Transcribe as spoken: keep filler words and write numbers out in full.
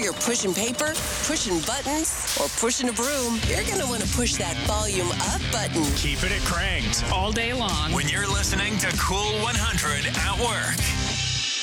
you're pushing paper, pushing buttons, or pushing a broom, you're going to want to push that volume up button. Keep it cranked all day long when you're listening to Cool one hundred at work.